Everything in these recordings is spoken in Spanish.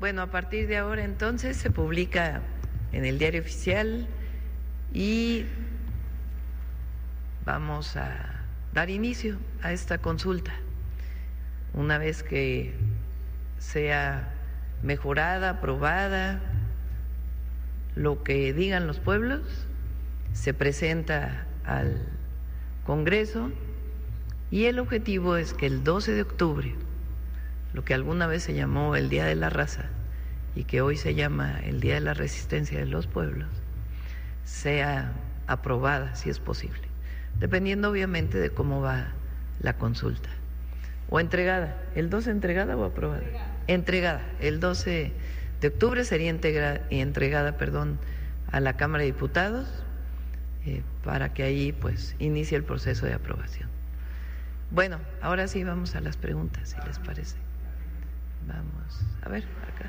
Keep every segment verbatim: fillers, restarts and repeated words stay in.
Bueno, a partir de ahora entonces se publica en el Diario Oficial y vamos a dar inicio a esta consulta. Una vez que sea mejorada, aprobada, lo que digan los pueblos, se presenta al Congreso y el objetivo es que el doce de octubre, lo que alguna vez se llamó el Día de la Raza y que hoy se llama el Día de la Resistencia de los Pueblos, sea aprobada, si es posible, dependiendo obviamente de cómo va la consulta. O entregada, ¿el doce entregada o aprobada? Entregada. Entregada. El doce de octubre sería integra, entregada, perdón, a la Cámara de Diputados eh, para que ahí pues inicie el proceso de aprobación. Bueno, ahora sí vamos a las preguntas, si les parece. Vamos, a ver, acá.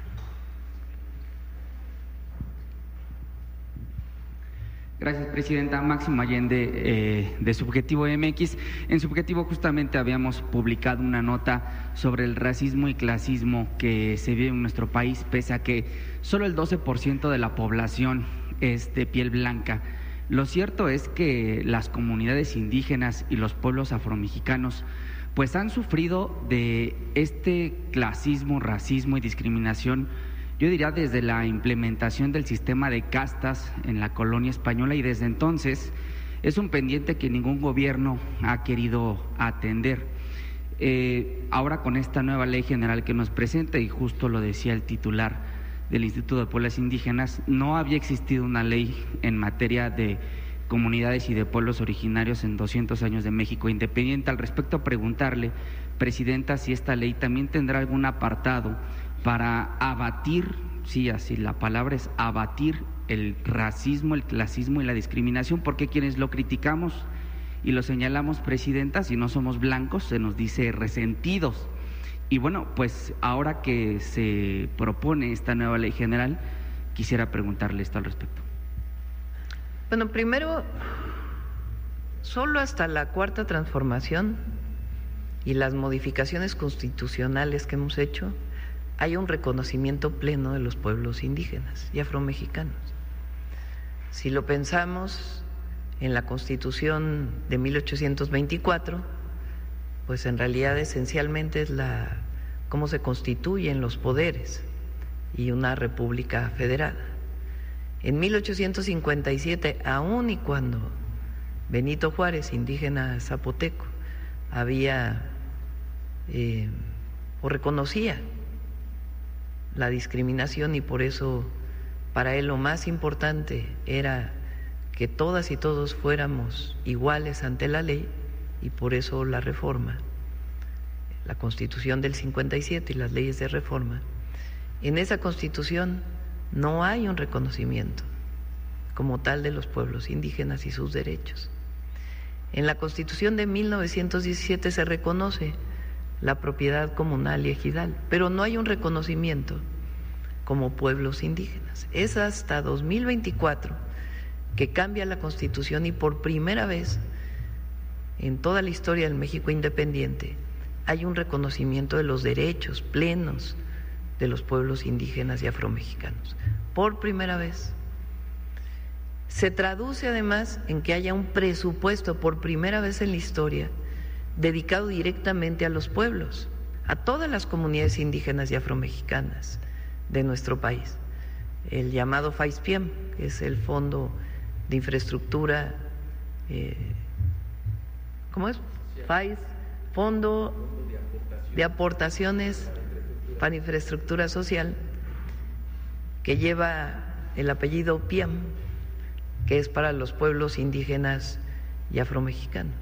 Gracias, Presidenta. Máximo Allende, eh, de Subjetivo M X. En Subjetivo justamente habíamos publicado una nota sobre el racismo y clasismo que se vive en nuestro país, pese a que solo el doce por ciento de la población es de piel blanca. Lo cierto es que las comunidades indígenas y los pueblos afromexicanos pues han sufrido de este clasismo, racismo y discriminación, yo diría desde la implementación del sistema de castas en la colonia española, y desde entonces es un pendiente que ningún gobierno ha querido atender. Eh, ahora con esta nueva ley general que nos presenta, y justo lo decía el titular del Instituto de Pueblos Indígenas, no había existido una ley en materia de comunidades y de pueblos originarios en doscientos años de México independiente. Al respecto, preguntarle, Presidenta, si esta ley también tendrá algún apartado para abatir, sí, así la palabra es abatir el racismo, el clasismo y la discriminación, porque quienes lo criticamos y lo señalamos, Presidenta, si no somos blancos, se nos dice resentidos. Y bueno, pues ahora que se propone esta nueva ley general, quisiera preguntarle esto al respecto. Bueno, primero, solo hasta la Cuarta Transformación y las modificaciones constitucionales que hemos hecho, hay un reconocimiento pleno de los pueblos indígenas y afromexicanos. Si lo pensamos en la Constitución de mil ochocientos veinticuatro, pues en realidad esencialmente es la cómo se constituyen los poderes y una república federada. En mil ochocientos cincuenta y siete, aun y cuando Benito Juárez, indígena zapoteco, había eh, o reconocía la discriminación, y por eso para él lo más importante era que todas y todos fuéramos iguales ante la ley, y por eso la reforma, la Constitución del cincuenta y siete y las leyes de reforma. En esa Constitución no hay un reconocimiento como tal de los pueblos indígenas y sus derechos. En la Constitución de mil novecientos diecisiete se reconoce la propiedad comunal y ejidal, pero no hay un reconocimiento como pueblos indígenas. Es hasta dos mil veinticuatro que cambia la Constitución, y por primera vez en toda la historia del México independiente hay un reconocimiento de los derechos plenos de los pueblos indígenas y afromexicanos. Por primera vez. Se traduce además en que haya un presupuesto por primera vez en la historia dedicado directamente a los pueblos, a todas las comunidades indígenas y afromexicanas de nuestro país, el llamado FAISPIEM, que es el Fondo de Infraestructura, eh, ¿cómo es? FAIS, Fondo de Aportaciones para Infraestructura Social, que lleva el apellido PIAM, que es para los pueblos indígenas y afromexicanos.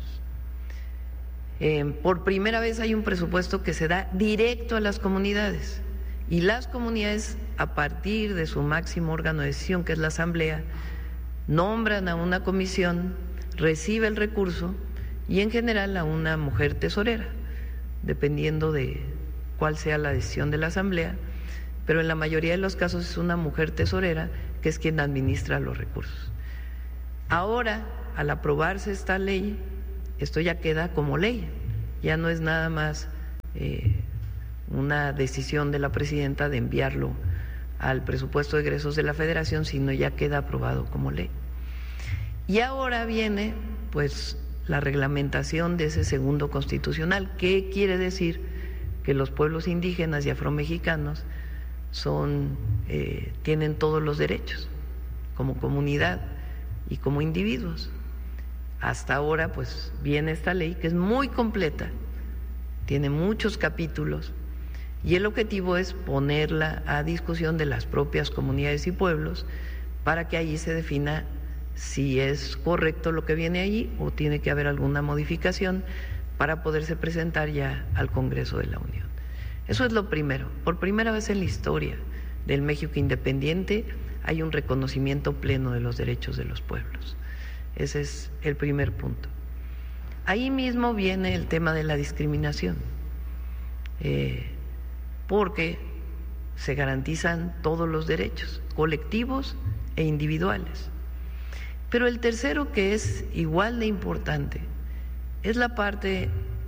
Eh, por primera vez hay un presupuesto que se da directo a las comunidades, y las comunidades, a partir de su máximo órgano de decisión, que es la Asamblea, nombran a una comisión, recibe el recurso y en general a una mujer tesorera, dependiendo de cuál sea la decisión de la Asamblea, pero en la mayoría de los casos es una mujer tesorera que es quien administra los recursos. Ahora, al aprobarse esta ley, esto ya queda como ley, ya no es nada más eh, una decisión de la presidenta de enviarlo al presupuesto de egresos de la Federación, sino ya queda aprobado como ley. Y ahora viene pues la reglamentación de ese segundo constitucional. ¿Qué quiere decir? Que los pueblos indígenas y afromexicanos son, eh, tienen todos los derechos como comunidad y como individuos. Hasta ahora pues viene esta ley que es muy completa, tiene muchos capítulos y el objetivo es ponerla a discusión de las propias comunidades y pueblos para que ahí se defina si es correcto lo que viene allí o tiene que haber alguna modificación para poderse presentar ya al Congreso de la Unión. Eso es lo primero. Por primera vez en la historia del México independiente hay un reconocimiento pleno de los derechos de los pueblos. Ese es el primer punto. Ahí mismo viene el tema de la discriminación, eh, porque se garantizan todos los derechos, colectivos e individuales. Pero el tercero, que es igual de importante, es la parte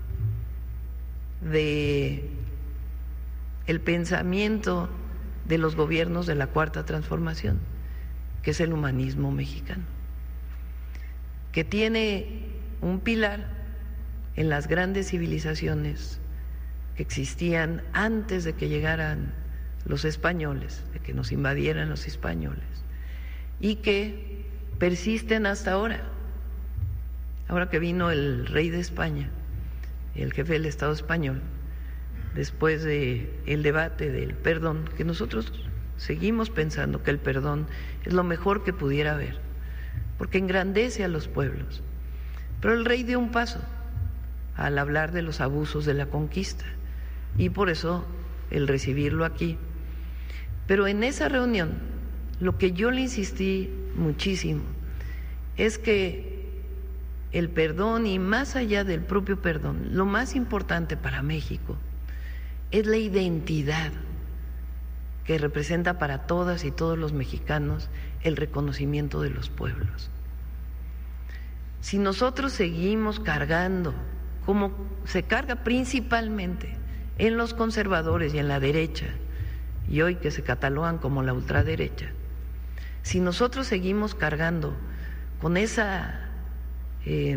de el pensamiento de los gobiernos de la Cuarta Transformación, que es el humanismo mexicano, que tiene un pilar en las grandes civilizaciones que existían antes de que llegaran los españoles, de que nos invadieran los españoles, y que persisten hasta ahora. Ahora que vino el rey de España, el jefe del Estado español, después de el debate del perdón, que nosotros seguimos pensando que el perdón es lo mejor que pudiera haber, porque engrandece a los pueblos. Pero el rey dio un paso al hablar de los abusos de la conquista y por eso el recibirlo aquí. Pero en esa reunión lo que yo le insistí muchísimo es que el perdón, y más allá del propio perdón, lo más importante para México es la identidad que representa para todas y todos los mexicanos el reconocimiento de los pueblos. Si nosotros seguimos cargando, como se carga principalmente en los conservadores y en la derecha, y hoy que se catalogan como la ultraderecha, si nosotros seguimos cargando con esa eh,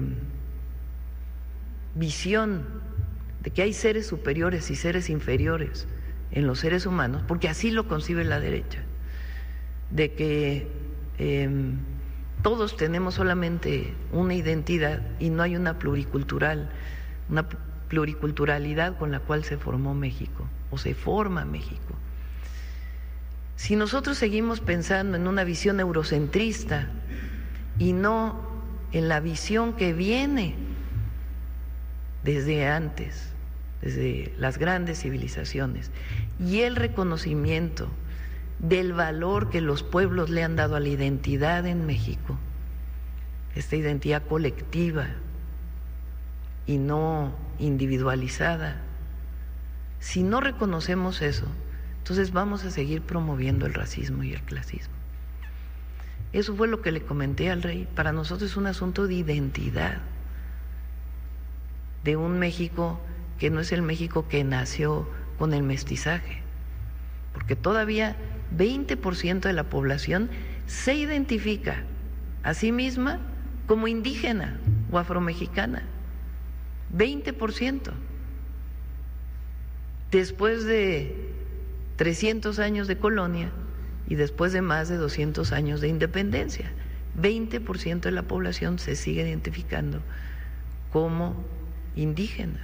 visión de que hay seres superiores y seres inferiores en los seres humanos, porque así lo concibe la derecha, de que eh, todos tenemos solamente una identidad y no hay una pluricultural, una pluriculturalidad con la cual se formó México o se forma México. Si nosotros seguimos pensando en una visión eurocentrista y no en la visión que viene desde antes, desde las grandes civilizaciones, y el reconocimiento del valor que los pueblos le han dado a la identidad en México, esta identidad colectiva y no individualizada, si no reconocemos eso, entonces vamos a seguir promoviendo el racismo y el clasismo. Eso fue lo que le comenté al rey. Para nosotros es un asunto de identidad, de un México que no es el México que nació con el mestizaje, porque todavía veinte por ciento de la población se identifica a sí misma como indígena o afromexicana, veinte por ciento. Después de trescientos años de colonia y después de más de doscientos años de independencia, veinte por ciento de la población se sigue identificando como indígena.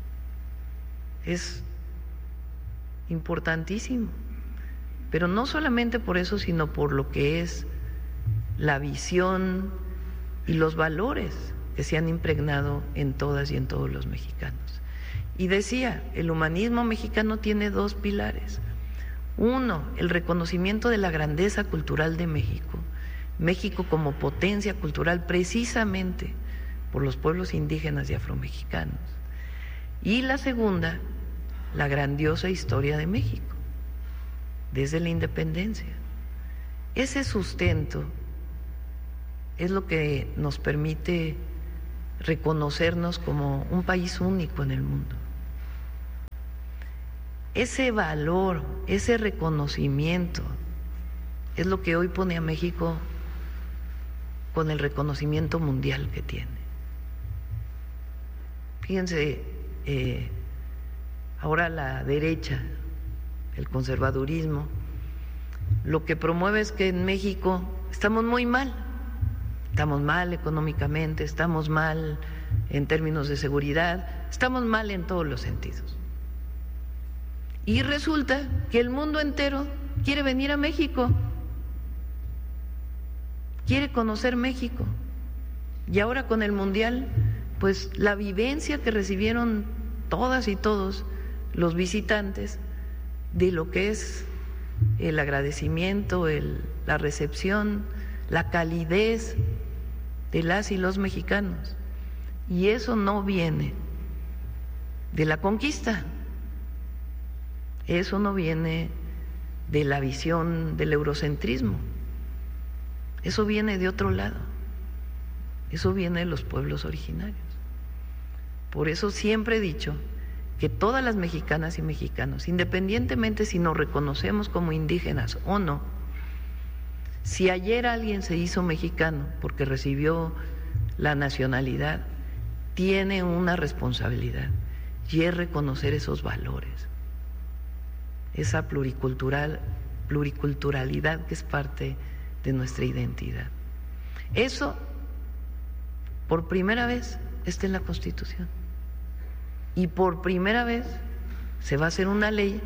Es importantísimo, pero no solamente por eso, sino por lo que es la visión y los valores que se han impregnado en todas y en todos los mexicanos. Y decía, el humanismo mexicano tiene dos pilares. Uno, el reconocimiento de la grandeza cultural de México, México como potencia cultural precisamente por los pueblos indígenas y afromexicanos. Y la segunda, la grandiosa historia de México, desde la independencia. Ese sustento es lo que nos permite reconocernos como un país único en el mundo. ese valor, ese reconocimiento, es lo que hoy pone a México con el reconocimiento mundial que tiene. Fíjense, eh, ahora la derecha, el conservadurismo, lo que promueve es que en México estamos muy mal, estamos mal económicamente, estamos mal en términos de seguridad, estamos mal en todos los sentidos. Y resulta que el mundo entero quiere venir a México, quiere conocer México. Y ahora con el Mundial, pues la vivencia que recibieron todas y todos los visitantes de lo que es el agradecimiento, el, la recepción, la calidez de las y los mexicanos. Y eso no viene de la conquista, eso no viene de la visión del eurocentrismo, eso viene de otro lado, eso viene de los pueblos originarios. Por eso siempre he dicho que todas las mexicanas y mexicanos, independientemente si nos reconocemos como indígenas o no, si ayer alguien se hizo mexicano porque recibió la nacionalidad, tiene una responsabilidad y es reconocer esos valores, esa pluricultural, pluriculturalidad que es parte de nuestra identidad. Eso, por primera vez, está en la Constitución. Y por primera vez se va a hacer una ley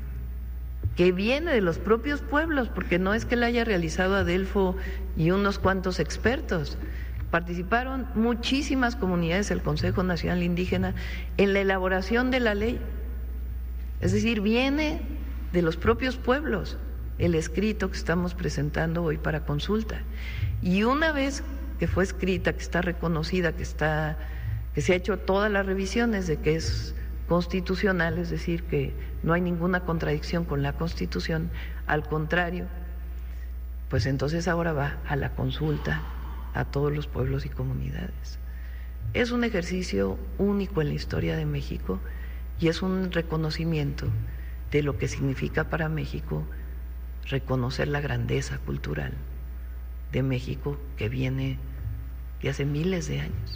que viene de los propios pueblos, porque no es que la haya realizado Adelfo y unos cuantos expertos. Participaron muchísimas comunidades del Consejo Nacional Indígena en la elaboración de la ley. Es decir, viene de los propios pueblos el escrito que estamos presentando hoy para consulta. Y una vez que fue escrita, que está reconocida, que está, que se ha hecho todas las revisiones de que es constitucional, es decir, que no hay ninguna contradicción con la Constitución, al contrario, pues entonces ahora va a la consulta a todos los pueblos y comunidades. Es un ejercicio único en la historia de México y es un reconocimiento de lo que significa para México reconocer la grandeza cultural de México que viene de hace miles de años.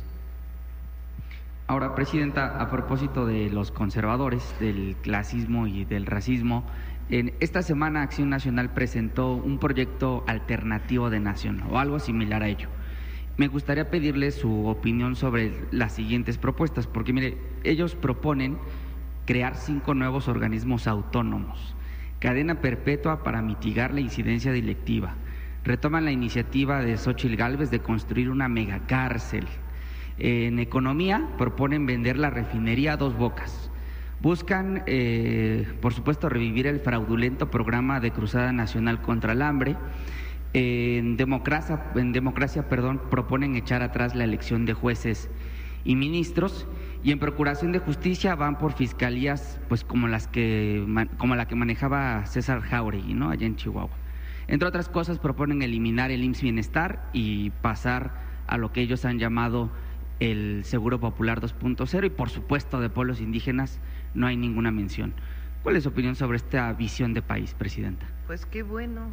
Ahora, Presidenta, a propósito de los conservadores, del clasismo y del racismo, en esta semana Acción Nacional presentó un proyecto alternativo de nación o algo similar a ello. Me gustaría pedirle su opinión sobre las siguientes propuestas, porque mire, ellos proponen crear cinco nuevos organismos autónomos, cadena perpetua para mitigar la incidencia delictiva, retoman la iniciativa de Xóchitl Gálvez de construir una megacárcel. En economía proponen vender la refinería a Dos Bocas, buscan, eh, por supuesto, revivir el fraudulento programa de Cruzada Nacional contra el Hambre. En democracia, en democracia perdón, proponen echar atrás la elección de jueces y ministros, y en procuración de justicia van por fiscalías pues como las que como la que manejaba César Jáuregui, ¿no?, allá en Chihuahua. Entre otras cosas, proponen eliminar el I M S S Bienestar y pasar a lo que ellos han llamado el Seguro Popular dos punto cero, y por supuesto de pueblos indígenas no hay ninguna mención. ¿Cuál es su opinión sobre esta visión de país, Presidenta? Pues qué bueno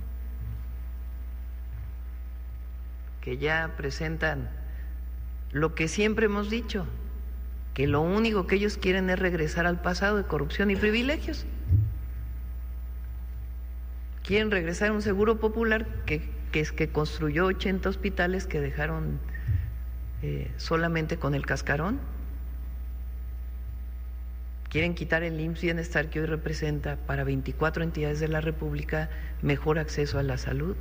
que ya presentan lo que siempre hemos dicho, que lo único que ellos quieren es regresar al pasado de corrupción y privilegios. Quieren regresar a un seguro popular que, que es que construyó ochenta hospitales que dejaron eh, solamente con el cascarón. Quieren quitar el I M S S Bienestar que hoy representa para veinticuatro entidades de la República mejor acceso a la salud.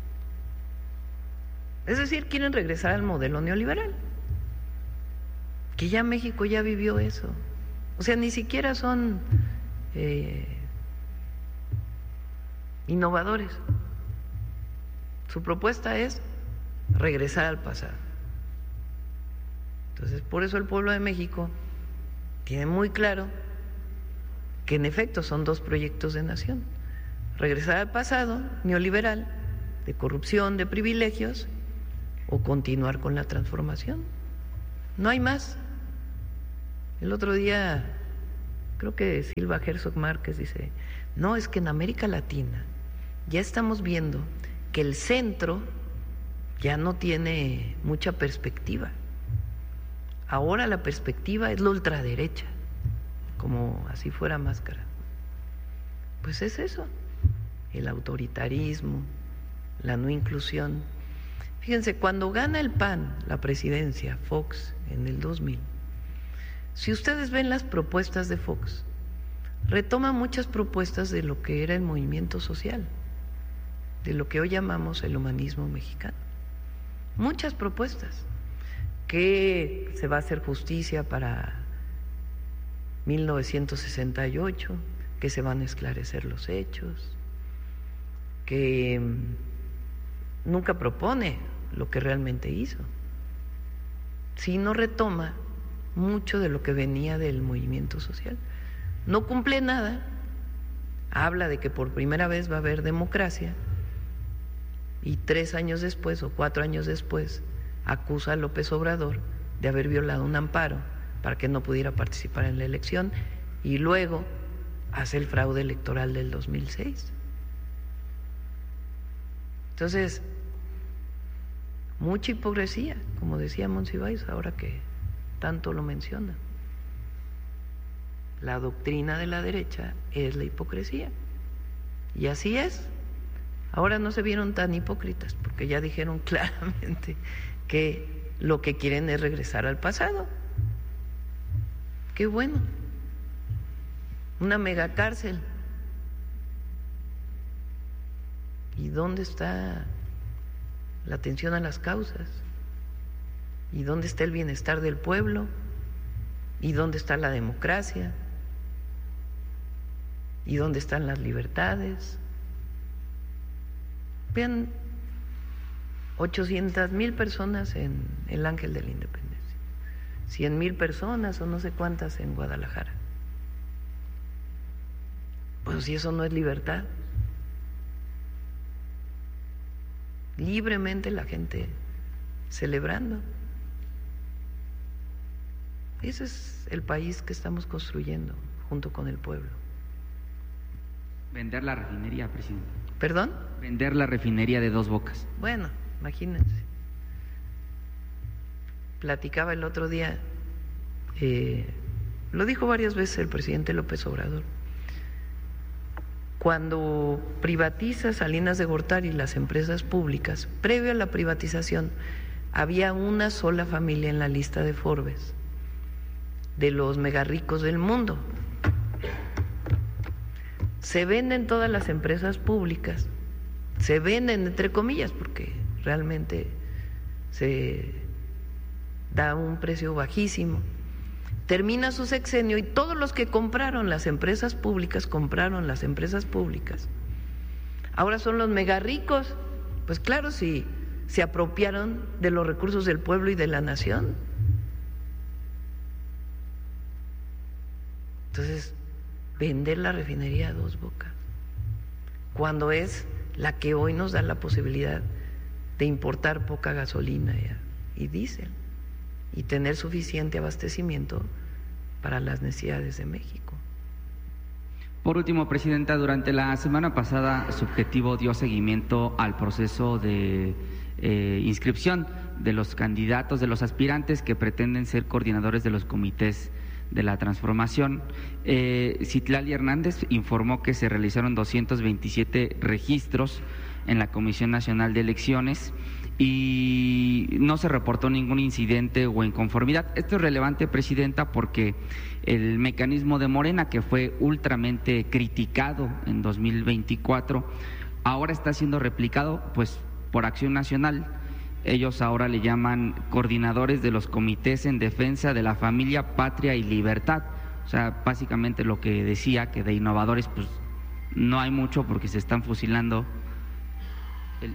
Es decir, quieren regresar al modelo neoliberal, que ya México ya vivió eso. O sea, ni siquiera son eh, innovadores. Su propuesta es regresar al pasado. Entonces, por eso el pueblo de México tiene muy claro que en efecto son dos proyectos de nación: regresar al pasado neoliberal, de corrupción, de privilegios, o continuar con la transformación. No hay más. El otro día creo que Silva Herzog Márquez dice, no, es que en América Latina ya estamos viendo que el centro ya no tiene mucha perspectiva. Ahora la perspectiva es la ultraderecha, como así fuera Máscara. Pues es eso, el autoritarismo, la no inclusión. Fíjense, cuando gana el P A N la presidencia, Fox, en el dos mil, si ustedes ven las propuestas de Fox, retoma muchas propuestas de lo que era el movimiento social, de lo que hoy llamamos el humanismo mexicano. Muchas propuestas, que se va a hacer justicia para mil novecientos sesenta y ocho, que se van a esclarecer los hechos, que nunca propone lo que realmente hizo, sino retoma mucho de lo que venía del movimiento social. No cumple nada, habla de que por primera vez va a haber democracia y tres años después o cuatro años después acusa a López Obrador de haber violado un amparo para que no pudiera participar en la elección y luego hace el fraude electoral del dos mil seis. Entonces, mucha hipocresía, como decía Monsiváis, ahora que tanto lo menciona. La doctrina de la derecha es la hipocresía. Y así es. Ahora no se vieron tan hipócritas, porque ya dijeron claramente que lo que quieren es regresar al pasado. Qué bueno. Una megacárcel. ¿Y dónde está la atención a las causas? ¿Y dónde está el bienestar del pueblo? ¿Y dónde está la democracia? ¿Y dónde están las libertades? Vean, ochocientas mil personas en el Ángel de la Independencia, cien mil personas o no sé cuántas en Guadalajara. Pues si eso no es libertad. Libremente la gente celebrando. Ese es el país que estamos construyendo junto con el pueblo. Vender la refinería, presidente. ¿Perdón? Vender la refinería de Dos Bocas. Bueno, imagínense. Platicaba el otro día, eh, lo dijo varias veces el presidente López Obrador. Cuando privatiza Salinas de Gortari y las empresas públicas, previo a la privatización, había una sola familia en la lista de Forbes de los megarricos del mundo. Se venden todas las empresas públicas, se venden entre comillas porque realmente se da un precio bajísimo. Termina su sexenio y todos los que compraron las empresas públicas, compraron las empresas públicas. Ahora son los megarricos. Pues claro, si se apropiaron de los recursos del pueblo y de la nación. Entonces, vender la refinería a Dos Bocas, cuando es la que hoy nos da la posibilidad de importar poca gasolina y diésel y tener suficiente abastecimiento para las necesidades de México. Por último, presidenta, durante la semana pasada Subjetivo dio seguimiento al proceso de eh, inscripción de los candidatos, de los aspirantes que pretenden ser coordinadores de los comités de la transformación. Eh, Citlali Hernández informó que se realizaron doscientos veintisiete registros en la Comisión Nacional de Elecciones y no se reportó ningún incidente o inconformidad. Esto es relevante, presidenta, porque el mecanismo de Morena, que fue ultramente criticado en dos mil veinticuatro, ahora está siendo replicado pues por Acción Nacional. Ellos ahora le llaman coordinadores de los comités en defensa de la familia, patria y libertad. O sea, básicamente lo que decía, que de innovadores pues no hay mucho porque se están fusilando. El...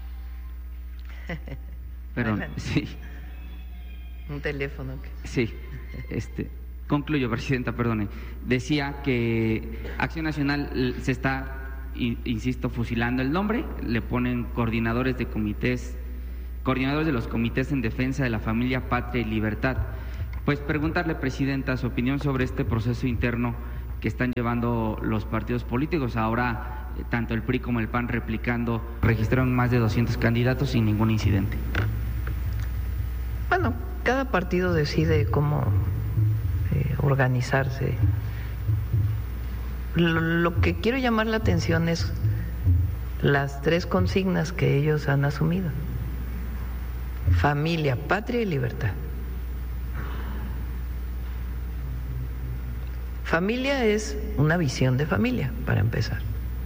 Perdón, sí. Un teléfono. Sí, este, concluyo, presidenta, perdone. Decía que Acción Nacional se está, insisto, fusilando el nombre, le ponen coordinadores de comités, coordinadores de los comités en defensa de la familia, patria y libertad. Pues preguntarle, presidenta, su opinión sobre este proceso interno que están llevando los partidos políticos. Ahora, eh, tanto el P R I como el P A N replicando, registraron más de doscientos candidatos sin ningún incidente. Bueno, cada partido decide cómo eh, organizarse. Lo, lo que quiero llamar la atención es las tres consignas que ellos han asumido: familia, patria y libertad. Familia es una visión de familia, para empezar.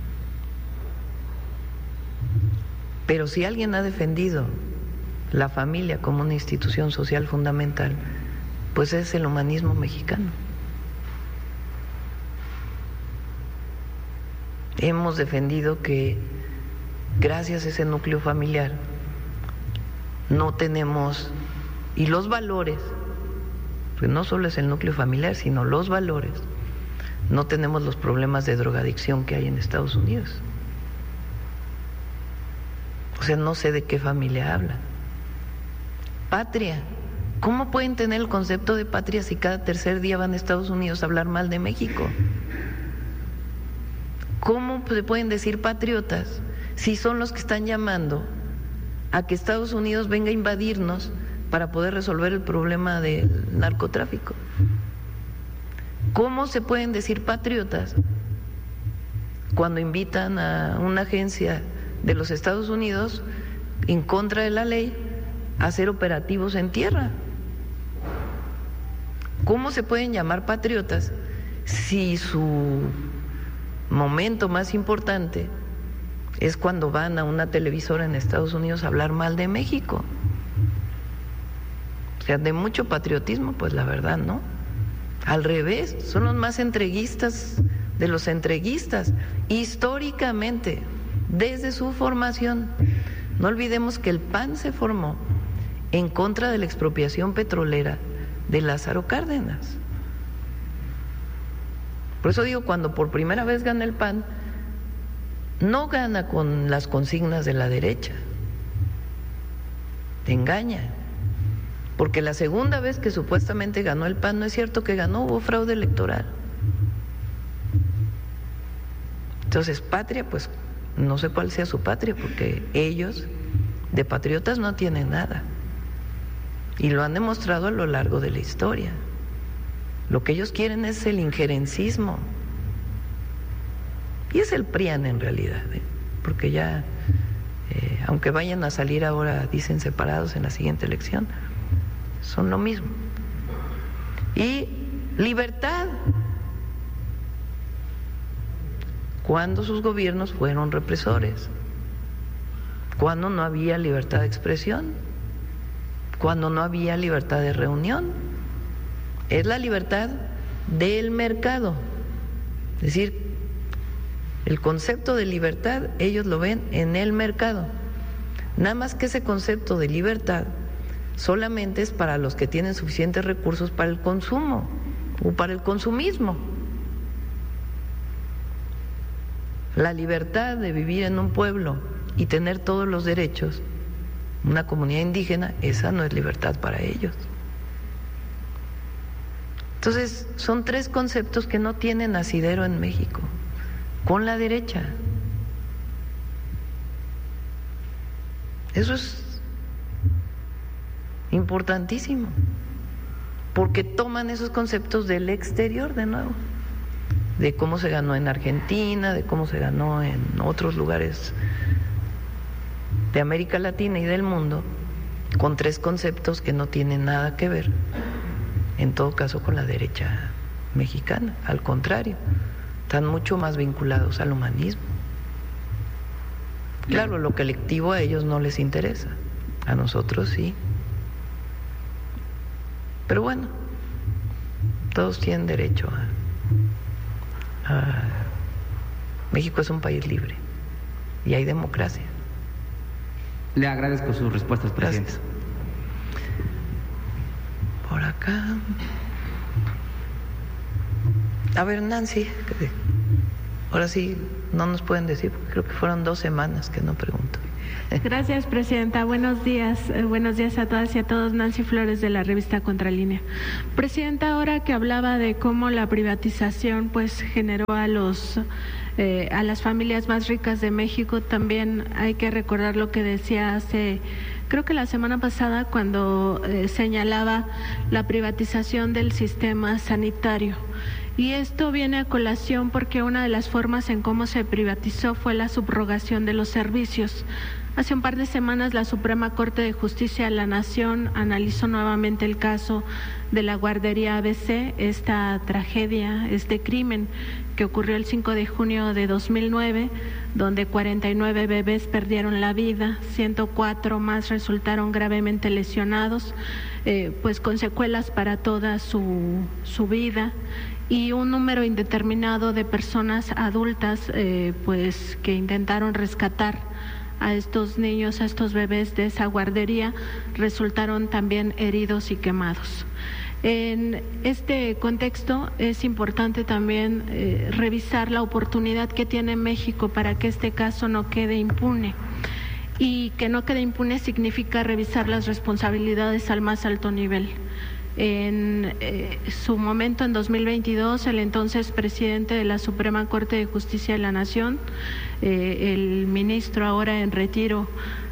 Pero si alguien ha defendido la familia como una institución social fundamental, pues es el humanismo mexicano. Hemos defendido que gracias a ese núcleo familiar no tenemos, y los valores, pues no solo es el núcleo familiar, sino los valores, no tenemos los problemas de drogadicción que hay en Estados Unidos. O sea, no sé de qué familia hablan. Patria. ¿Cómo pueden tener el concepto de patria si cada tercer día van a Estados Unidos a hablar mal de México? ¿Cómo se pueden decir patriotas si son los que están llamando a que Estados Unidos venga a invadirnos para poder resolver el problema del narcotráfico? ¿Cómo se pueden decir patriotas cuando invitan a una agencia de los Estados Unidos en contra de la ley a hacer operativos en tierra? ¿Cómo se pueden llamar patriotas si su momento más importante es cuando van a una televisora en Estados Unidos a hablar mal de México? O sea, de mucho patriotismo, pues la verdad, ¿no? Al revés, son los más entreguistas de los entreguistas, históricamente, desde su formación. No olvidemos que el P A N se formó en contra de la expropiación petrolera de Lázaro Cárdenas. Por eso digo, cuando por primera vez gana el P A N, no gana con las consignas de la derecha, te engaña. Porque la segunda vez que supuestamente ganó el P A N, no es cierto que ganó, hubo fraude electoral. Entonces, patria, pues no sé cuál sea su patria, porque ellos de patriotas no tienen nada. Y lo han demostrado a lo largo de la historia. Lo que ellos quieren es el injerencismo. Y es el PRIAN en realidad, ¿eh? Porque ya, eh, aunque vayan a salir ahora, dicen separados en la siguiente elección, son lo mismo. Y libertad. Cuando sus gobiernos fueron represores, cuando no había libertad de expresión, cuando no había libertad de reunión. Es la libertad del mercado. Es decir, el concepto de libertad ellos lo ven en el mercado. Nada más que ese concepto de libertad solamente es para los que tienen suficientes recursos para el consumo o para el consumismo. La libertad de vivir en un pueblo y tener todos los derechos, una comunidad indígena, esa no es libertad para ellos. Entonces, son tres conceptos que no tienen asidero en México, con la derecha. Eso es importantísimo, porque toman esos conceptos del exterior de nuevo, de cómo se ganó en Argentina, de cómo se ganó en otros lugares de América Latina y del mundo, con tres conceptos que no tienen nada que ver, en todo caso, con la derecha mexicana. Al contrario, están mucho más vinculados al humanismo. Claro, lo colectivo a ellos no les interesa, a nosotros sí. Pero bueno, todos tienen derecho a, a... México es un país libre y hay democracia. Le agradezco sus respuestas, presidente. Gracias. Por acá. A ver, Nancy, ahora sí no nos pueden decir, porque creo que fueron dos semanas que no pregunto. Gracias, Presidenta. Buenos días. Eh, buenos días a todas y a todos. Nancy Flores, de la revista Contralínea. Presidenta, ahora que hablaba de cómo la privatización pues generó a los eh, a las familias más ricas de México, también hay que recordar lo que decía hace, creo que la semana pasada, cuando eh, señalaba la privatización del sistema sanitario. Y esto viene a colación porque una de las formas en cómo se privatizó fue la subrogación de los servicios. Hace un par de semanas la Suprema Corte de Justicia de la Nación analizó nuevamente el caso de la guardería A B C, esta tragedia, este crimen que ocurrió el cinco de junio de dos mil nueve, donde cuarenta y nueve bebés perdieron la vida, ciento cuatro más resultaron gravemente lesionados, eh, pues con secuelas para toda su, su vida, y un número indeterminado de personas adultas eh, pues que intentaron rescatar a estos niños, a estos bebés de esa guardería, resultaron también heridos y quemados. En este contexto es importante también eh, revisar la oportunidad que tiene México para que este caso no quede impune. Y que no quede impune significa revisar las responsabilidades al más alto nivel. En eh, su momento, en dos mil veintidós, el entonces presidente de la Suprema Corte de Justicia de la Nación, eh, el ministro ahora en retiro,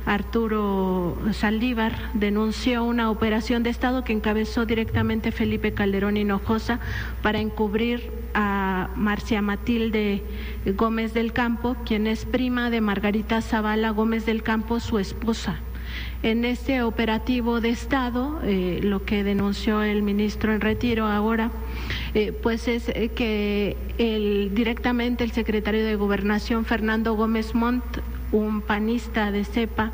Arturo Saldívar, denunció una operación de Estado que encabezó directamente Felipe Calderón Hinojosa para encubrir a Marcia Matilde Gómez del Campo, quien es prima de Margarita Zavala Gómez del Campo, su esposa. En este operativo de Estado, eh, lo que denunció el ministro en retiro ahora, eh, pues es eh, que el, directamente el secretario de Gobernación, Fernando Gómez Montt, un panista de cepa,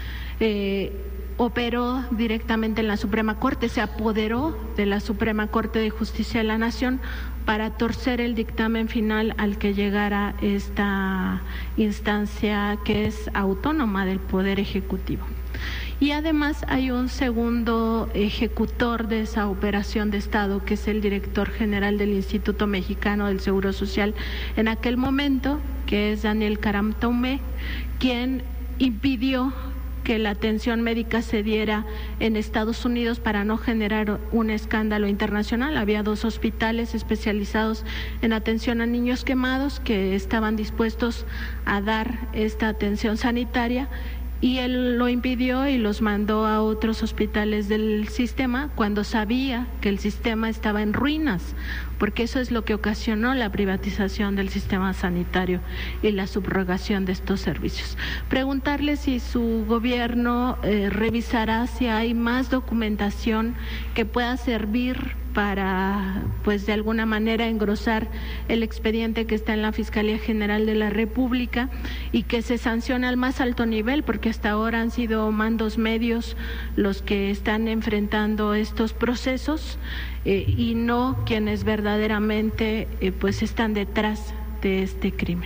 eh, operó directamente en la Suprema Corte, se apoderó de la Suprema Corte de Justicia de la Nación para torcer el dictamen final al que llegara esta instancia que es autónoma del Poder Ejecutivo. Y además hay un segundo ejecutor de esa operación de Estado, que es el director general del Instituto Mexicano del Seguro Social en aquel momento, que es Daniel Caram-Tomé, quien impidió que la atención médica se diera en Estados Unidos para no generar un escándalo internacional. Había dos hospitales especializados en atención a niños quemados que estaban dispuestos a dar esta atención sanitaria, y él lo impidió y los mandó a otros hospitales del sistema cuando sabía que el sistema estaba en ruinas, porque eso es lo que ocasionó la privatización del sistema sanitario y la subrogación de estos servicios. Preguntarle si su gobierno eh, revisará si hay más documentación que pueda servir para, pues de alguna manera, engrosar el expediente que está en la Fiscalía General de la República y que se sancione al más alto nivel, porque hasta ahora han sido mandos medios los que están enfrentando estos procesos eh, y no quienes verdaderamente eh, pues están detrás de este crimen.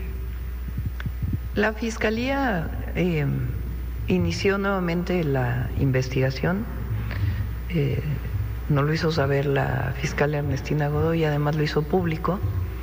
La Fiscalía eh, inició nuevamente la investigación. Eh, No lo hizo saber la fiscal Ernestina Godoy, además lo hizo público,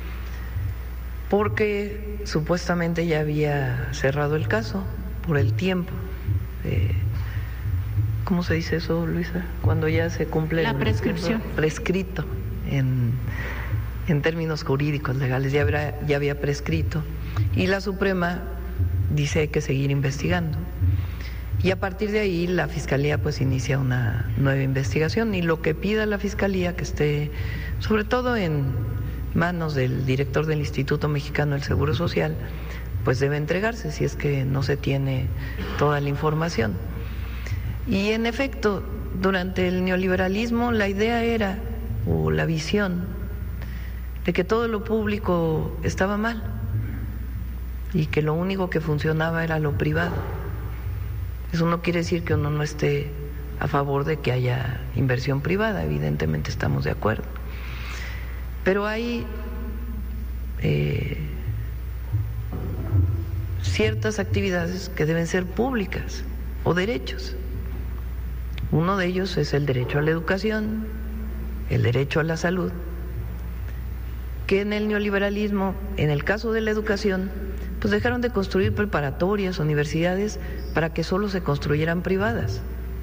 porque supuestamente ya había cerrado el caso por el tiempo. Eh, ¿Cómo se dice eso, Luisa? Cuando ya se cumple la prescripción. Prescrito en, en términos jurídicos legales, ya, habrá, ya había prescrito. Y la Suprema dice hay que seguir investigando. Y a partir de ahí la Fiscalía pues inicia una nueva investigación, y lo que pida la Fiscalía, que esté sobre todo en manos del director del Instituto Mexicano del Seguro Social, pues debe entregarse si es que no se tiene toda la información. Y en efecto, durante el neoliberalismo la idea era, o la visión, de que todo lo público estaba mal y que lo único que funcionaba era lo privado. Eso no quiere decir que uno no esté a favor de que haya inversión privada, evidentemente estamos de acuerdo. Pero hay eh, ciertas actividades que deben ser públicas o derechos. Uno de ellos es el derecho a la educación, el derecho a la salud, que en el neoliberalismo, en el caso de la educación, pues dejaron de construir preparatorias, universidades, para que solo se construyeran privadas.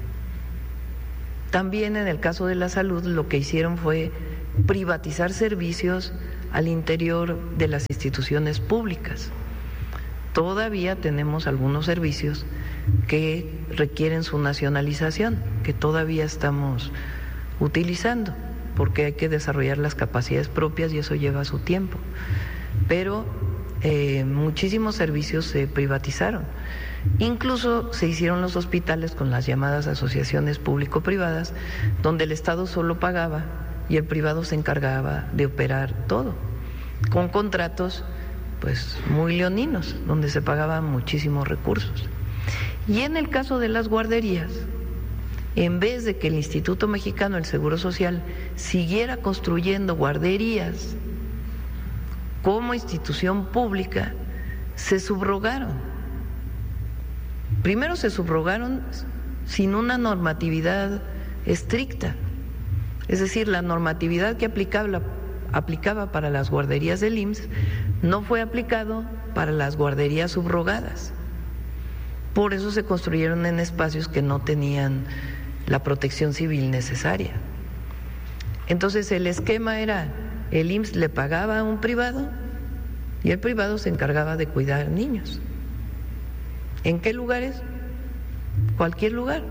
También en el caso de la salud lo que hicieron fue privatizar servicios al interior de las instituciones públicas. Todavía tenemos algunos servicios que requieren su nacionalización, que todavía estamos utilizando, porque hay que desarrollar las capacidades propias y eso lleva su tiempo. Pero eh, muchísimos servicios se privatizaron. Incluso se hicieron los hospitales con las llamadas asociaciones público-privadas, donde el Estado solo pagaba y el privado se encargaba de operar todo, con contratos pues muy leoninos, donde se pagaban muchísimos recursos. Y en el caso de las guarderías, en vez de que el Instituto Mexicano del Seguro Social siguiera construyendo guarderías como institución pública, se subrogaron. Primero se subrogaron sin una normatividad estricta, es decir, la normatividad que aplicaba, aplicaba para las guarderías del I M S S no fue aplicado para las guarderías subrogadas. Por eso se construyeron en espacios que no tenían la protección civil necesaria. Entonces el esquema era, el I M S S le pagaba a un privado y el privado se encargaba de cuidar niños. ¿En qué lugares? Cualquier lugar.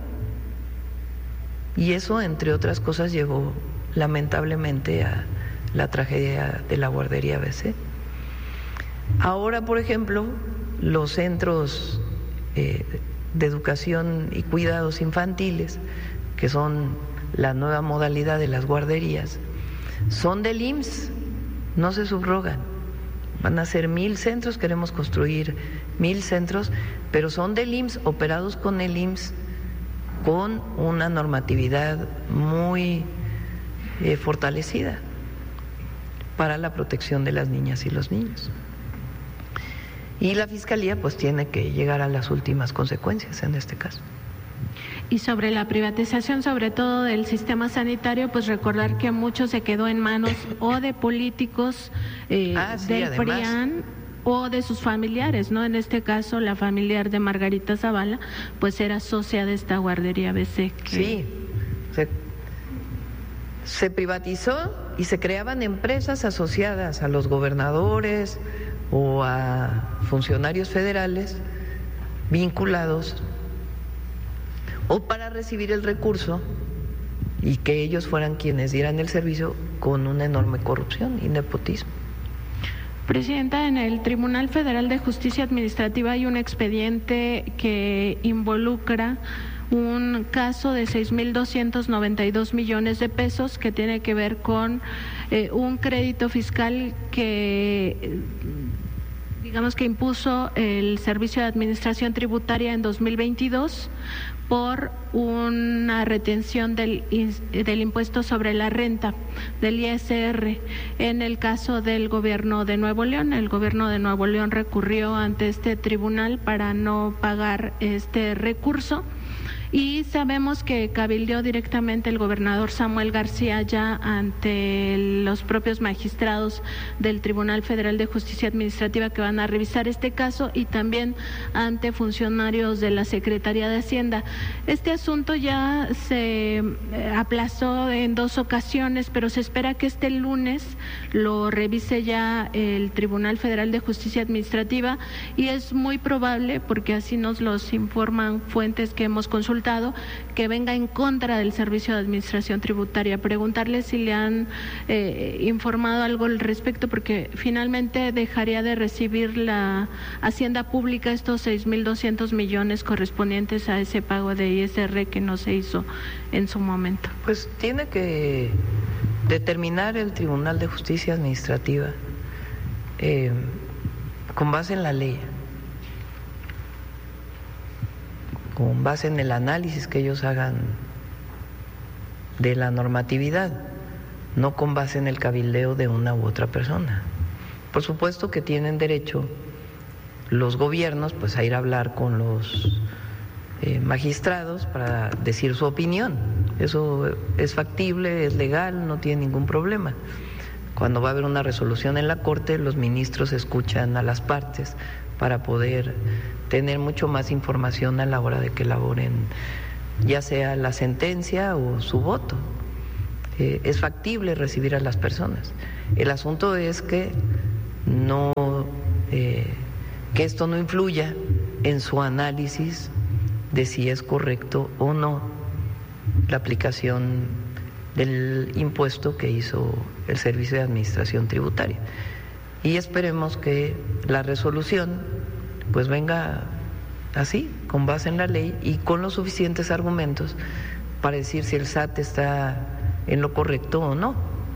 Y eso, entre otras cosas, llevó lamentablemente a la tragedia de la guardería B C. Ahora, por ejemplo, los centros eh, de educación y cuidados infantiles, que son la nueva modalidad de las guarderías, son del I M S S, no se subrogan. Van a ser mil centros, queremos construir mil centros, pero son del I M S S, operados con el I M S S, con una normatividad muy eh, fortalecida para la protección de las niñas y los niños. Y la Fiscalía pues tiene que llegar a las últimas consecuencias en este caso. Y sobre la privatización, sobre todo del sistema sanitario, pues recordar que mucho se quedó en manos o de políticos eh, ah, sí, del además. PRIAN o de sus familiares, ¿no? En este caso, la familiar de Margarita Zavala, pues era socia de esta guardería B C. Que... Sí, se, se privatizó y se creaban empresas asociadas a los gobernadores o a funcionarios federales vinculados o para recibir el recurso y que ellos fueran quienes dieran el servicio con una enorme corrupción y nepotismo. Presidenta, en el Tribunal Federal de Justicia Administrativa hay un expediente que involucra un caso de seis mil doscientos noventa y dos millones de pesos que tiene que ver con eh, un crédito fiscal que, digamos que impuso el Servicio de Administración Tributaria en dos mil veintidós por una retención del, del impuesto sobre la renta, del I S R. En el caso del gobierno de Nuevo León, el gobierno de Nuevo León recurrió ante este tribunal para no pagar este recurso. Y sabemos que cabildeó directamente el gobernador Samuel García ya ante los propios magistrados del Tribunal Federal de Justicia Administrativa que van a revisar este caso y también ante funcionarios de la Secretaría de Hacienda. Este asunto ya se aplazó en dos ocasiones, pero se espera que este lunes lo revise ya el Tribunal Federal de Justicia Administrativa y es muy probable, porque así nos los informan fuentes que hemos consultado, que venga en contra del Servicio de Administración Tributaria. Preguntarle si le han eh, informado algo al respecto, porque finalmente dejaría de recibir la Hacienda Pública estos seis mil doscientos millones correspondientes a ese pago de I S R que no se hizo en su momento. Pues tiene que determinar el Tribunal de Justicia Administrativa eh, con base en la ley, con base en el análisis que ellos hagan de la normatividad, no con base en el cabildeo de una u otra persona. Por supuesto que tienen derecho los gobiernos pues a ir a hablar con los eh, magistrados para decir su opinión. Eso es factible, es legal, no tiene ningún problema. cuando va a haber una resolución en la Corte, los ministros escuchan a las partes para poder tener mucho más información a la hora de que elaboren ya sea la sentencia o su voto. Eh, es factible recibir a las personas. El asunto es que no eh, que esto no influya en su análisis de si es correcto o no la aplicación del impuesto que hizo el Servicio de Administración Tributaria. Y esperemos que la resolución pues venga así, con base en la ley y con los suficientes argumentos para decir si el S A T está en lo correcto o no.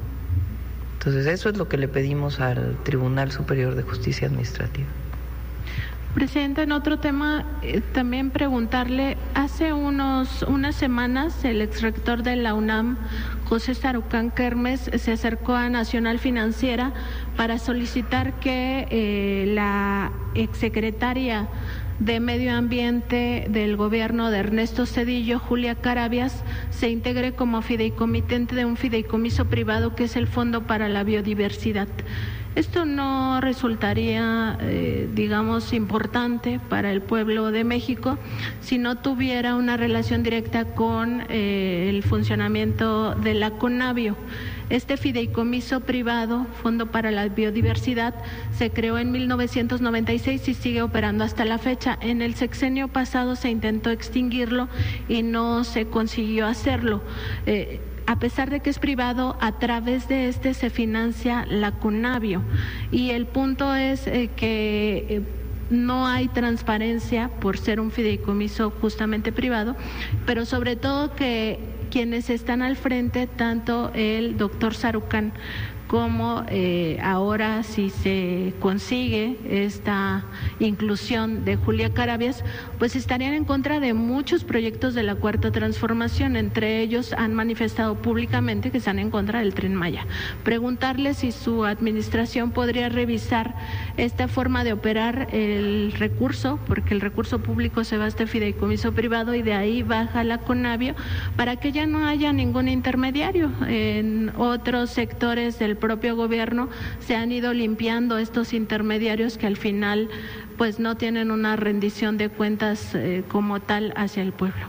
Entonces eso es lo que le pedimos al Tribunal Superior de Justicia Administrativa. Presidente, en otro tema, eh, también preguntarle, hace unos unas semanas el exrector de la UNAM, José Sarucán Kermes, se acercó a Nacional Financiera para solicitar que eh, la exsecretaria de Medio Ambiente del gobierno de Ernesto Zedillo, Julia Carabias, se integre como fideicomitente de un fideicomiso privado que es el Fondo para la Biodiversidad. Esto no resultaría, eh, digamos, importante para el pueblo de México si no tuviera una relación directa con eh, el funcionamiento de la CONABIO. Este fideicomiso privado, Fondo para la Biodiversidad, se creó en mil novecientos noventa y seis y sigue operando hasta la fecha. En el sexenio pasado se intentó extinguirlo y no se consiguió hacerlo. Eh, A pesar de que es privado, a través de este se financia la CONABIO. Y el punto es eh, que eh, no hay transparencia por ser un fideicomiso justamente privado, pero sobre todo que quienes están al frente, tanto el doctor Sarucán como eh, ahora si se consigue esta inclusión de Julia Carabias, pues estarían en contra de muchos proyectos de la Cuarta Transformación. Entre ellos han manifestado públicamente que están en contra del Tren Maya. Preguntarle si su administración podría revisar esta forma de operar el recurso, porque el recurso público se va a este fideicomiso privado y de ahí baja la CONABIO, para que ya no haya ningún intermediario. En otros sectores del propio gobierno se han ido limpiando estos intermediarios que al final pues no tienen una rendición de cuentas eh, como tal hacia el pueblo.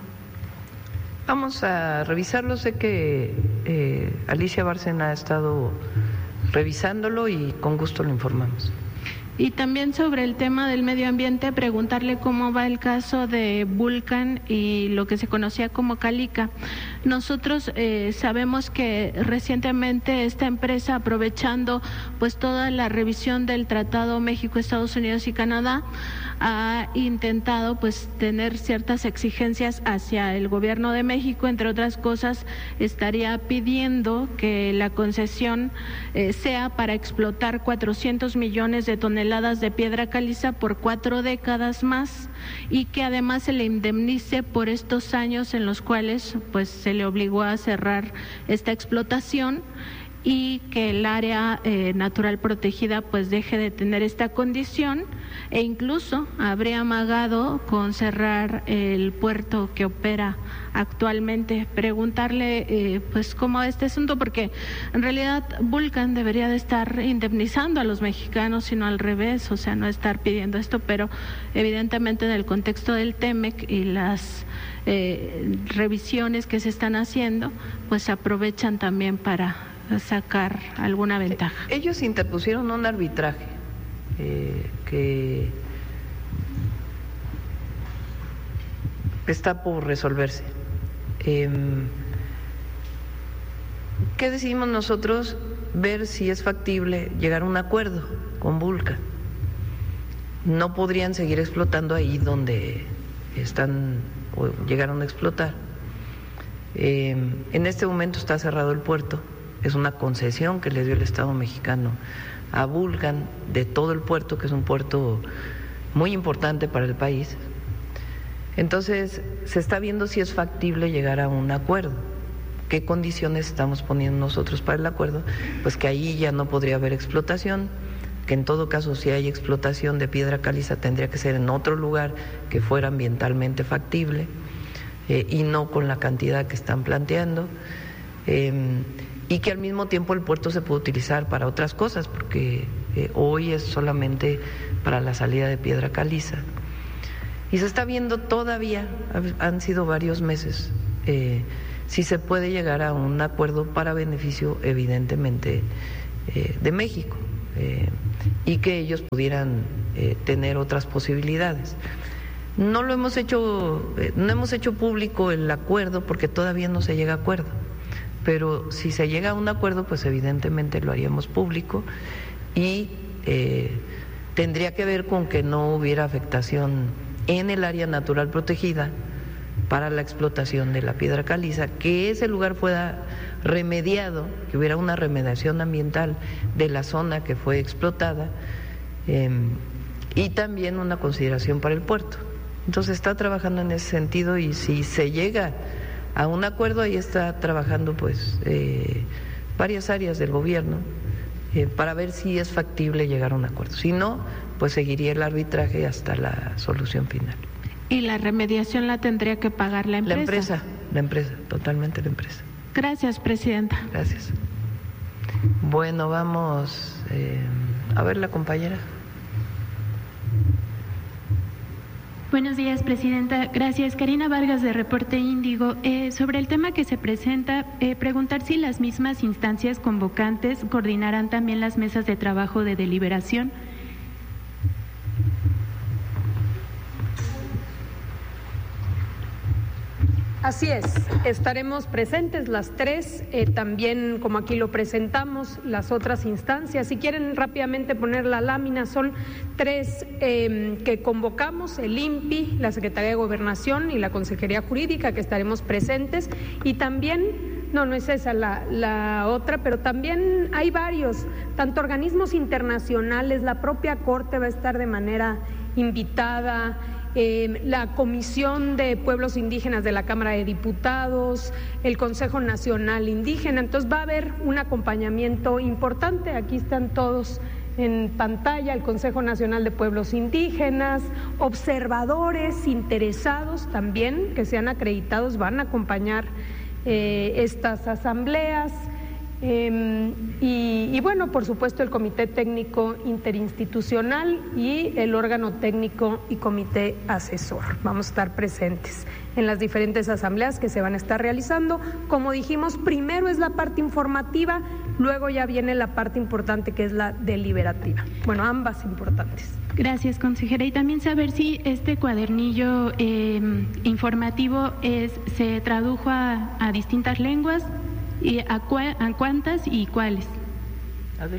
Vamos a revisarlo, sé que eh, Alicia Bárcena ha estado revisándolo y con gusto lo informamos. Y también sobre el tema del medio ambiente, preguntarle cómo va el caso de Vulcan y lo que se conocía como Calica. Nosotros eh, sabemos que recientemente esta empresa, aprovechando pues toda la revisión del Tratado México, Estados Unidos y Canadá, ha intentado pues tener ciertas exigencias hacia el gobierno de México. Entre otras cosas, estaría pidiendo que la concesión eh, sea para explotar cuatrocientos millones de toneladas de piedra caliza por cuatro décadas más y que además se le indemnice por estos años en los cuales pues se le obligó a cerrar esta explotación y que el área eh, natural protegida pues deje de tener esta condición, e incluso habría amagado con cerrar el puerto que opera actualmente. Preguntarle eh, pues cómo este asunto, porque en realidad Vulcan debería de estar indemnizando a los mexicanos, sino al revés, o sea, no estar pidiendo esto, pero evidentemente en el contexto del TEMEC y las eh, revisiones que se están haciendo, pues se aprovechan también para sacar alguna ventaja. Ellos interpusieron un arbitraje eh, que está por resolverse. Eh, ¿Qué decidimos nosotros? Ver si es factible llegar a un acuerdo con Vulcan. No podrían seguir explotando ahí donde están o llegaron a explotar. Eh, en este momento está cerrado el puerto. Es una concesión que le dio el Estado mexicano a Vulcan de todo el puerto, que es un puerto muy importante para el país. Entonces, se está viendo si es factible llegar a un acuerdo. ¿Qué condiciones estamos poniendo nosotros para el acuerdo? Pues que ahí ya no podría haber explotación, que en todo caso si hay explotación de piedra caliza tendría que ser en otro lugar que fuera ambientalmente factible eh, y no con la cantidad que están planteando. Eh, y que al mismo tiempo el puerto se puede utilizar para otras cosas, porque eh, hoy es solamente para la salida de piedra caliza. Y se está viendo todavía, han sido varios meses, eh, si se puede llegar a un acuerdo para beneficio, evidentemente, eh, de México, eh, y que ellos pudieran eh, tener otras posibilidades. No lo hemos hecho, eh, no hemos hecho público el acuerdo porque todavía no se llega a acuerdo, pero si se llega a un acuerdo, pues evidentemente lo haríamos público y eh, tendría que ver con que no hubiera afectación en el área natural protegida para la explotación de la piedra caliza, que ese lugar fuera remediado, que hubiera una remediación ambiental de la zona que fue explotada, eh, y también una consideración para el puerto. Entonces está trabajando en ese sentido, y si se llega a un acuerdo, ahí está trabajando pues eh, varias áreas del gobierno eh, para ver si es factible llegar a un acuerdo. Si no, pues seguiría el arbitraje hasta la solución final. ¿Y la remediación la tendría que pagar la empresa? La empresa, la empresa, totalmente la empresa. Gracias, presidenta. Gracias. Bueno, vamos eh, a ver la compañera. Buenos días, presidenta. Gracias. Karina Vargas, de Reporte Índigo. Eh, sobre el tema que se presenta, eh, preguntar si las mismas instancias convocantes coordinarán también las mesas de trabajo de deliberación. Así es, estaremos presentes las tres, eh, también como aquí lo presentamos, las otras instancias. Si quieren rápidamente poner la lámina, son tres eh, que convocamos, el I N P I, la Secretaría de Gobernación y la Consejería Jurídica, que estaremos presentes, y también, no, no es esa la, la otra, pero también hay varios, tanto organismos internacionales, la propia Corte va a estar de manera invitada, Eh, la Comisión de Pueblos Indígenas de la Cámara de Diputados, el Consejo Nacional Indígena. Entonces va a haber un acompañamiento importante. Aquí están todos en pantalla, el Consejo Nacional de Pueblos Indígenas, observadores interesados también que sean acreditados van a acompañar eh, estas asambleas. Eh, y, y bueno, por supuesto el Comité Técnico Interinstitucional y el órgano técnico y comité asesor. Vamos a estar presentes en las diferentes asambleas que se van a estar realizando. Como dijimos, primero es la parte informativa, luego ya viene la parte importante que es la deliberativa. Bueno, ambas importantes. Gracias, consejera. Y también saber si este cuadernillo eh, informativo es, se tradujo a, a distintas lenguas. ¿Y a, cua, a cuántas y cuáles? Adel.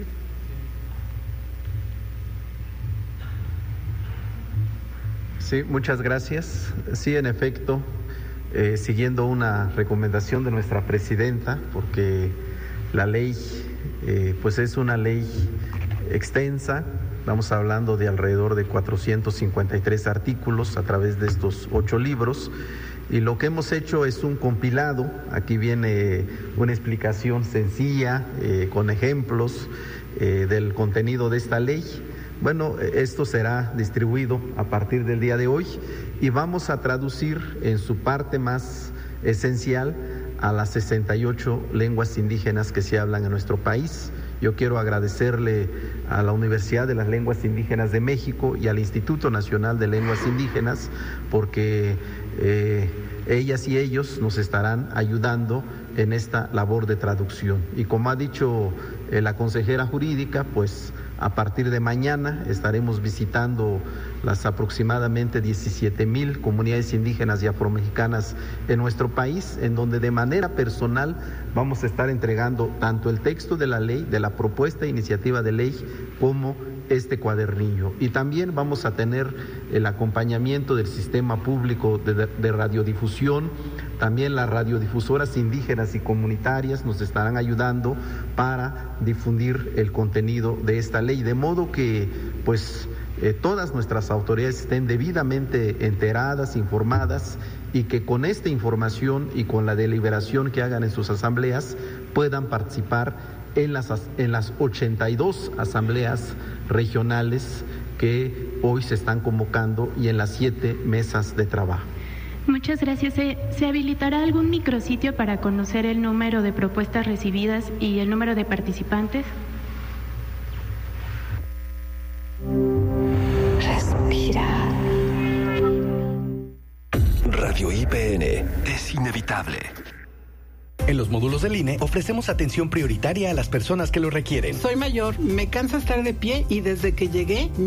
Sí, muchas gracias. Sí, en efecto, eh, siguiendo una recomendación de nuestra presidenta, porque la ley, eh, pues es una ley extensa. Estamos hablando de alrededor de cuatrocientos cincuenta y tres artículos a través de estos ocho libros. Y lo que hemos hecho es un compilado. Aquí viene una explicación sencilla, eh, con ejemplos eh, del contenido de esta ley. Bueno, esto será distribuido a partir del día de hoy y vamos a traducir en su parte más esencial a las sesenta y ocho lenguas indígenas que se hablan en nuestro país. Yo quiero agradecerle a la Universidad de las Lenguas Indígenas de México y al Instituto Nacional de Lenguas Indígenas porque eh, ellas y ellos nos estarán ayudando en esta labor de traducción. Y como ha dicho eh, la consejera jurídica, pues a partir de mañana estaremos visitando las aproximadamente diecisiete mil comunidades indígenas y afromexicanas en nuestro país, en donde de manera personal vamos a estar entregando tanto el texto de la ley, de la propuesta de iniciativa de ley, como este cuadernillo. Y también vamos a tener el acompañamiento del sistema público de, de radiodifusión. También las radiodifusoras indígenas y comunitarias nos estarán ayudando para difundir el contenido de esta ley, de modo que pues eh, todas nuestras autoridades estén debidamente enteradas, informadas, y que con esta información y con la deliberación que hagan en sus asambleas puedan participar en las, en las ochenta y dos asambleas regionales que hoy se están convocando y en las siete mesas de trabajo. Muchas gracias. ¿Se, ¿Se habilitará algún micrositio para conocer el número de propuestas recibidas y el número de participantes? Respira. Radio I P N es inevitable. En los módulos del I N E ofrecemos atención prioritaria a las personas que lo requieren. Soy mayor, me cansa estar de pie y desde que llegué